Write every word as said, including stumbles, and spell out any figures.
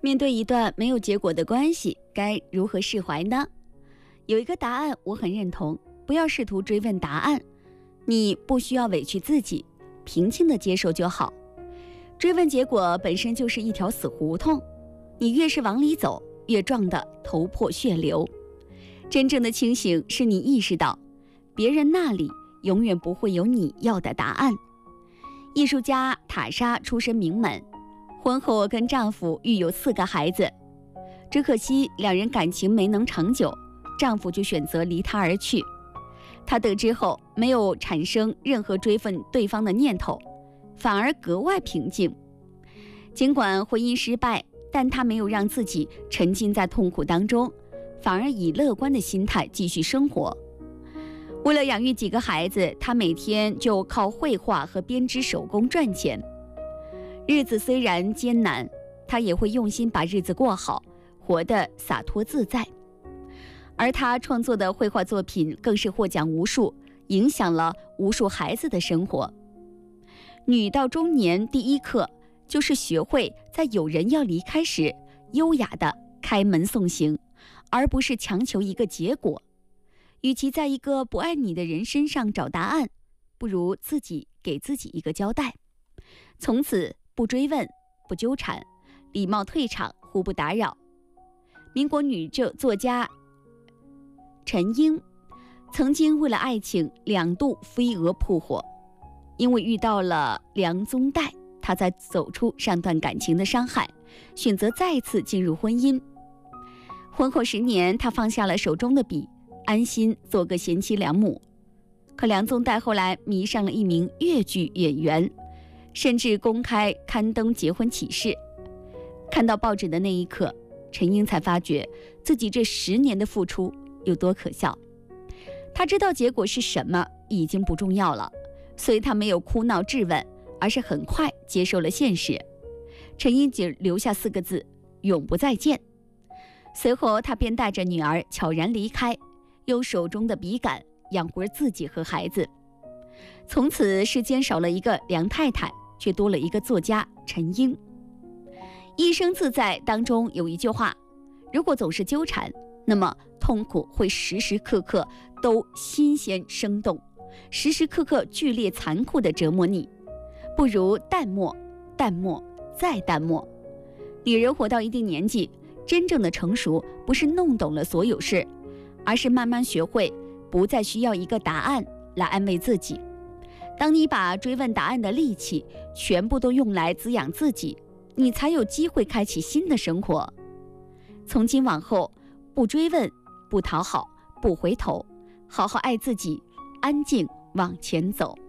面对一段没有结果的关系，该如何释怀呢？有一个答案我很认同，不要试图追问答案，你不需要委屈自己，平静地接受就好。追问结果本身就是一条死胡同，你越是往里走，越撞得头破血流。真正的清醒是你意识到，别人那里永远不会有你要的答案。艺术家塔莎出身名门，婚后跟丈夫育有四个孩子，只可惜两人感情没能长久，丈夫就选择离她而去。她得知后没有产生任何追问对方的念头，反而格外平静。尽管婚姻失败，但她没有让自己沉浸在痛苦当中，反而以乐观的心态继续生活。为了养育几个孩子，她每天就靠绘画和编织手工赚钱。日子虽然艰难，她也会用心把日子过好，活得洒脱自在。而她创作的绘画作品更是获奖无数，影响了无数孩子的生活。女到中年第一课就是学会在有人要离开时，优雅地开门送行，而不是强求一个结果。与其在一个不爱你的人身上找答案，不如自己给自己一个交代。从此不追问，不纠缠，礼貌退场，互不打扰。民国女作家陈英曾经为了爱情两度飞蛾扑火，因为遇到了梁宗岱，她才走出上段感情的伤害，选择再次进入婚姻。婚后十年，她放下了手中的笔，安心做个贤妻良母。可梁宗岱后来迷上了一名越剧演员，甚至公开刊登结婚启事。看到报纸的那一刻，陈英才发觉自己这十年的付出有多可笑。她知道结果是什么已经不重要了，所以她没有哭闹质问，而是很快接受了现实。陈英只留下四个字：永不再见。随后她便带着女儿悄然离开，用手中的笔杆养活自己和孩子。从此世间少了一个梁太太，却多了一个作家陈英。一生自在当中有一句话，如果总是纠缠，那么痛苦会时时刻刻都新鲜生动，时时刻刻剧烈残酷地折磨你。不如淡漠，淡漠再淡漠。女人活到一定年纪，真正的成熟不是弄懂了所有事，而是慢慢学会不再需要一个答案来安慰自己。当你把追问答案的力气全部都用来滋养自己，你才有机会开启新的生活。从今往后，不追问，不讨好，不回头，好好爱自己，安静往前走。